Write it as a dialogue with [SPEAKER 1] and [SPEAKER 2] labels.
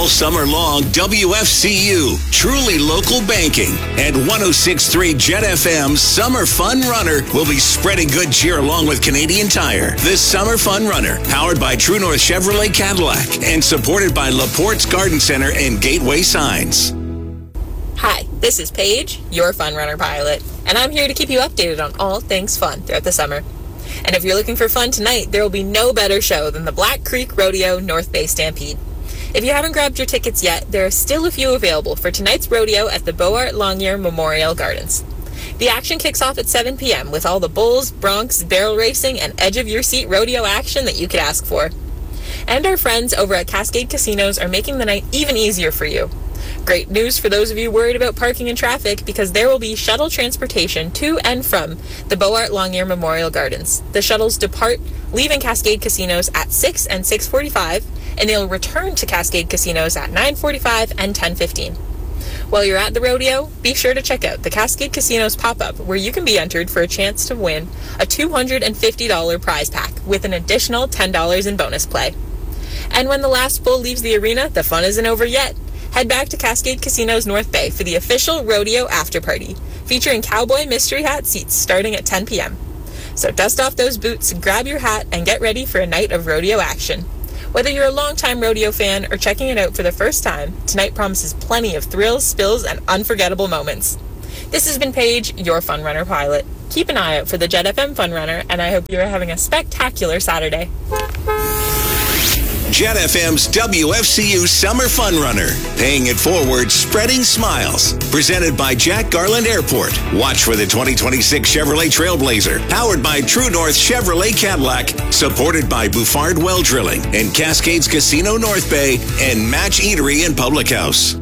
[SPEAKER 1] All summer long, WFCU, truly local banking, and 106.3 Jet FM's Summer Fun Runner will be spreading good cheer along with Canadian Tire. This Summer Fun Runner, powered by True North Chevrolet Cadillac and supported by LaPorte's Garden Center and Gateway Signs.
[SPEAKER 2] Hi, this is Paige, your Fun Runner pilot, and I'm here to keep you updated on all things fun throughout the summer. And if you're looking for fun tonight, there will be no better show than the Black Creek Rodeo North Bay Stampede. If you haven't grabbed your tickets yet, there are still a few available for tonight's rodeo at the Beauart Longyear Memorial Gardens. The action kicks off at 7 p.m. with all the bulls, broncs, barrel racing, and edge-of-your-seat rodeo action that you could ask for. And our friends over at Cascade Casinos are making the night even easier for you. Great news for those of you worried about parking and traffic, because there will be shuttle transportation to and from the Beauart Longyear Memorial Gardens. The shuttles depart, leaving Cascade Casinos at 6 and 6:45, and they'll return to Cascade Casinos at 9:45 and 10:15. While you're at the rodeo, be sure to check out the Cascade Casinos pop-up, where you can be entered for a chance to win a $250 prize pack with an additional $10 in bonus play. And when the last bull leaves the arena, the fun isn't over yet. Head back to Cascade Casinos North Bay for the official rodeo after party, featuring cowboy mystery hat seats starting at 10 p.m. So dust off those boots, grab your hat, and get ready for a night of rodeo action. Whether you're a longtime rodeo fan or checking it out for the first time, tonight promises plenty of thrills, spills, and unforgettable moments. This has been Paige, your Fun Runner pilot. Keep an eye out for the Jet FM Fun Runner, and I hope you're having a spectacular Saturday.
[SPEAKER 1] Jet FM's WFCU Summer Fun Runner, paying it forward, spreading smiles. Presented by Jack Garland Airport. Watch for the 2026 Chevrolet Trailblazer, powered by True North Chevrolet Cadillac, supported by Bouffard Well Drilling and Cascades Casino North Bay and Match Eatery and Public House.